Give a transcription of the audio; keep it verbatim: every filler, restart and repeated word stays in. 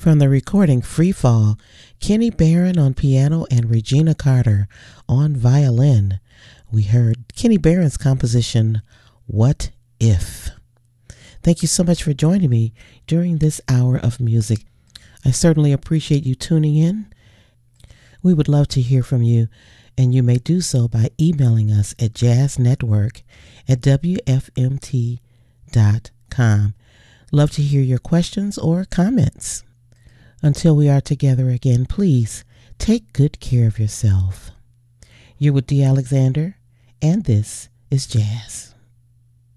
From the recording Free Fall, Kenny Barron on piano and Regina Carter on violin, we heard Kenny Barron's composition, What If? Thank you so much for joining me during this hour of music. I certainly appreciate you tuning in. We would love to hear from you, and you may do so by emailing us at jazznetwork at w f m t dot com. Love to hear your questions or comments. Until we are together again, please take good care of yourself. You're with Dee Alexander, and this is Jazz.